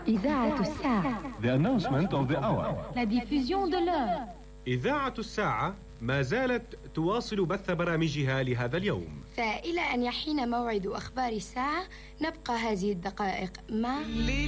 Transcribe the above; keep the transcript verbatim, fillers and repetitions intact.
إذاعة الساعة. The announcement of the hour. La diffusion de l'heure. إذاعة الساعة ما زالت تواصل بث برامجها لهذا اليوم، فإلى أن يحين موعد أخبار الساعة نبقى هذه الدقائق مع